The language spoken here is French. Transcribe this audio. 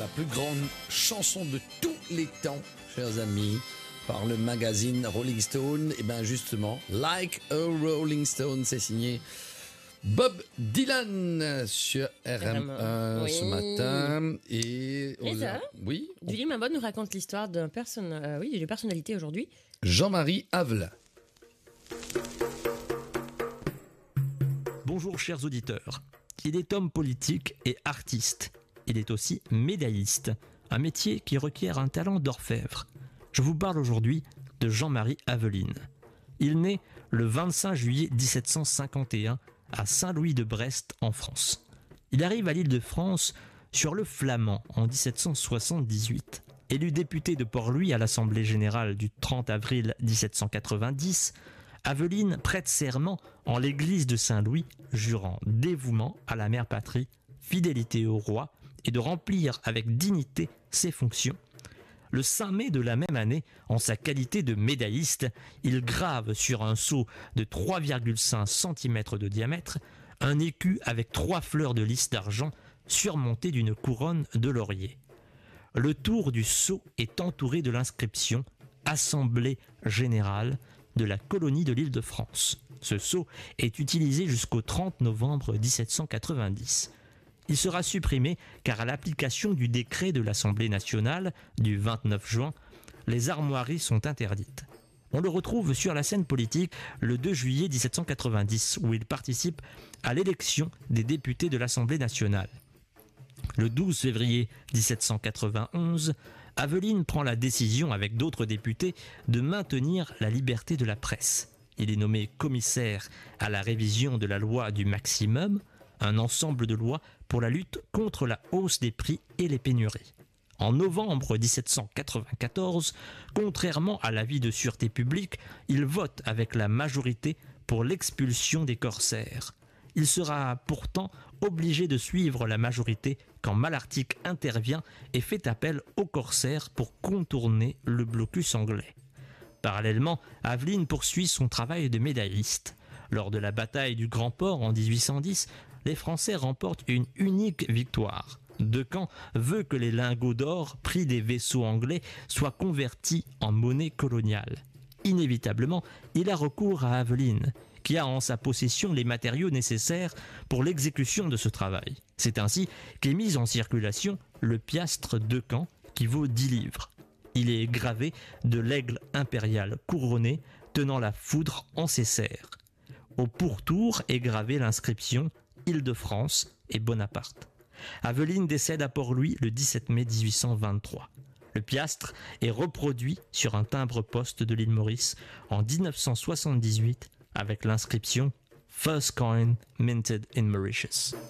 la plus grande chanson de tous les temps, chers amis, par le magazine Rolling Stone. Et bien justement, Like a Rolling Stone, c'est signé Bob Dylan sur RM1 ce matin. Et ça, oui, Julie Mabon nous raconte l'histoire d'une personnalité aujourd'hui. Jean-Marie Havel. Bonjour chers auditeurs. Il est homme politique et artiste. Il est aussi médailliste, un métier qui requiert un talent d'orfèvre. Je vous parle aujourd'hui de Jean-Marie Aveline. Il naît le 25 juillet 1751 à Saint-Louis-de-Brest en France. Il arrive à l'Île-de-France sur le Flamand en 1778. Élu député de Port-Louis à l'Assemblée générale du 30 avril 1790, Aveline prête serment en l'église de Saint-Louis, jurant dévouement à la mère patrie, fidélité au roi et de remplir avec dignité ses fonctions. Le 5 mai de la même année, en sa qualité de médailliste, il grave sur un sceau de 3,5 cm de diamètre un écu avec 3 fleurs de lys d'argent surmontées d'une couronne de laurier. Le tour du sceau est entouré de l'inscription « Assemblée générale » de la colonie de l'Île-de-France. Ce sceau est utilisé jusqu'au 30 novembre 1790. Il sera supprimé car à l'application du décret de l'Assemblée nationale du 29 juin, les armoiries sont interdites. On le retrouve sur la scène politique le 2 juillet 1790 où il participe à l'élection des députés de l'Assemblée nationale. Le 12 février 1791, Aveline prend la décision avec d'autres députés de maintenir la liberté de la presse. Il est nommé commissaire à la révision de la loi du maximum, un ensemble de lois pour la lutte contre la hausse des prix et les pénuries. En novembre 1794, contrairement à l'avis de sûreté publique, il vote avec la majorité pour l'expulsion des corsaires. Il sera pourtant obligé de suivre la majorité quand Malartic intervient et fait appel aux corsaires pour contourner le blocus anglais. Parallèlement, Aveline poursuit son travail de médailliste. Lors de la bataille du Grand Port en 1810, les Français remportent une unique victoire. Decamps veut que les lingots d'or pris des vaisseaux anglais soient convertis en monnaie coloniale. Inévitablement, il a recours à Aveline, qui a en sa possession les matériaux nécessaires pour l'exécution de ce travail. C'est ainsi qu'est mis en circulation le piastre Decamps qui vaut 10 livres. Il est gravé de l'aigle impérial couronné tenant la foudre en ses serres. Au pourtour est gravée l'inscription « Île-de-France et Bonaparte ». Aveline décède à Port-Louis le 17 mai 1823. Le piastre est reproduit sur un timbre-poste de l'île Maurice en 1978 avec l'inscription « First coin minted in Mauritius ».